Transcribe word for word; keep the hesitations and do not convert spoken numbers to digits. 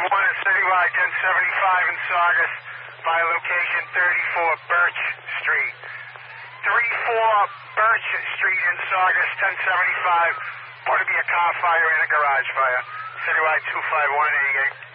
one at Citywide ten seventy-five in Saugus by location thirty-four Birch Street. thirty-four Birch Street in Saugus, ten seventy-five. Ought to be a car fire and a garage fire. Citywide two five one eighty-eight.